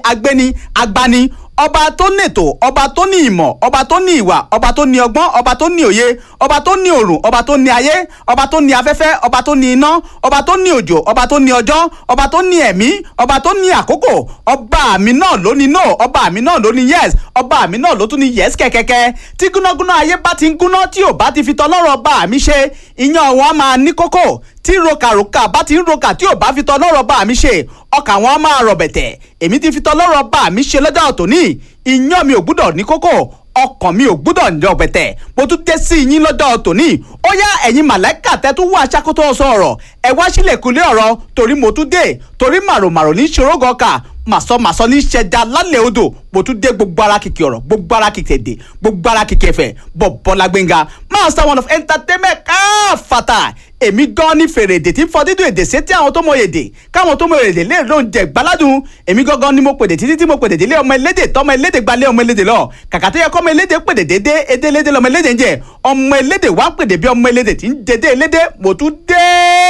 agbéni agbani ọba tó nètò ọba tó ní ìmọ̀ ọba tó ní ìwà ọba tó ní ọgbọ́n ọba tó ní òye ọba tó ní òrùn ọba tó ní ayé ọba tó ní afẹ́fẹ́ ọba tó ní iná ọba tó ní òjò ọba tó ní ọjọ́ ọba tó ní ẹ̀mí ọba tó ní àkókò ọba mi náà ló ní no ọba mi náà ló ní yes ọba mi náà ló tún ní yes kẹ̀kẹ́kẹ́ tí gúnágúná ayé bá ti ń gúná tí ò bá ti fi tọlọ́rọ̀ ọba mi ṣe iyán wọn á máa ní kókó tí rokàrokà bá ti ń roka tí ò bá fi tọlọ́rọ̀ ọba mi ṣe ọkà wọn á máa rọ̀bẹ̀tẹ̀ èmi ti fi tọlọ́rọ̀ ọba mi ṣe lọ́jọ́ òtòní iyán mi ò gbúdọ̀ ní kókó ọkàn mi ò gbúdọ̀ ní ọ̀bẹ̀tẹ̀ mo tún dé sí yín lọ́jọ́ tòní ó yá ẹ̀yin màláìkà tẹ́ tún wá aṣákótó sọ ọ̀rọ̀ ẹ wá sílẹ̀kùnlé ọ̀rọ̀ torí mo tún dé torí màròmàrò ní ṣòro ọkà màsọmàsọ ní ṣẹja lálẹ́ odò mo tún dé gbogbo ara kìkì ọ̀rọ̀ gbogbo ara kìkì èdè gbogbo ara kìkì ẹ̀fẹ̀ Bọ́lá Gbénga master one of entertainment káfàtà èmi gan ní fèrè èdè tí ń fọ dídùn èdè sétí àwọn tó mọ èdè káwọn tó mọ èdè lè ló ń jẹ gbáládùn èmi gangan ni mo pèdè títí tí mo pèdè délé ọmọ elédè tọmọ elédè gbalé ọmọ elédè lọ kàkà tó yẹ kọ́ ọmọ elédè pèdè dédé edé elédè lọmọ elédè ń jẹ ọmọ elédè wá pèdè bí ọmọ elédè tí ń dédé elédè mo tún dé.